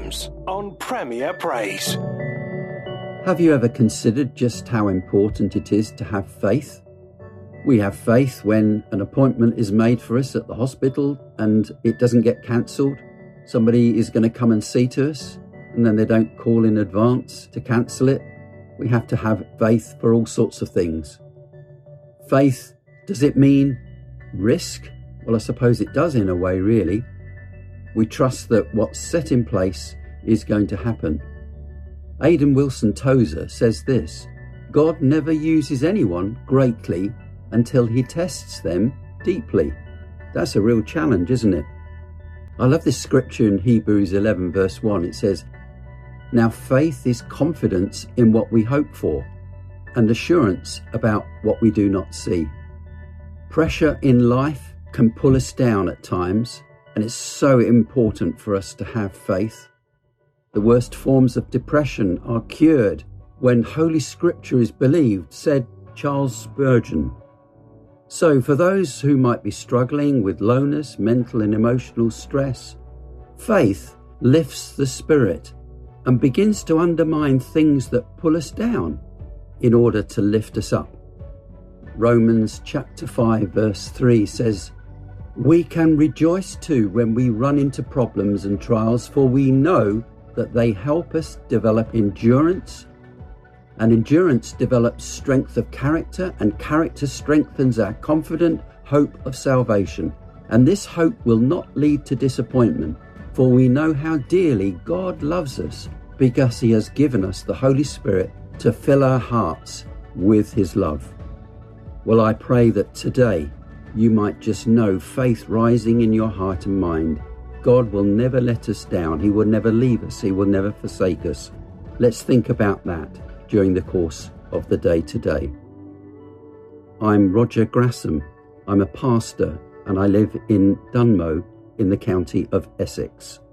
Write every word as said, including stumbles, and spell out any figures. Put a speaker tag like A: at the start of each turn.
A: Williams on Premier Praise.
B: Have you ever considered just how important it is to have faith? We have faith when an appointment is made for us at the hospital and it doesn't get cancelled. Somebody is going to come and see to us and then they don't call in advance to cancel it. We have to have faith for all sorts of things. Faith, does it mean risk? Well, I suppose it does in a way, really. We trust that what's set in place is going to happen. Aidan Wilson Tozer says this: God never uses anyone greatly until he tests them deeply. That's a real challenge, isn't it? I love this scripture in Hebrews eleven verse one. It says, "Now faith is confidence in what we hope for and assurance about what we do not see." Pressure in life can pull us down at times, and it's so important for us to have faith. The worst forms of depression are cured when Holy Scripture is believed, said Charles Spurgeon. So for those who might be struggling with lowness, mental and emotional stress, faith lifts the spirit and begins to undermine things that pull us down in order to lift us up. Romans chapter five verse three says, "We can rejoice too when we run into problems and trials, for we know that they help us develop endurance, and endurance develops strength of character, and character strengthens our confident hope of salvation. And this hope will not lead to disappointment, for we know how dearly God loves us, because he has given us the Holy Spirit to fill our hearts with his love." Well, I pray that today you might just know faith rising in your heart and mind. God will never let us down. He will never leave us. He will never forsake us. Let's think about that during the course of the day today. I'm Roger Grassam. I'm a pastor and I live in Dunmow in the county of Essex.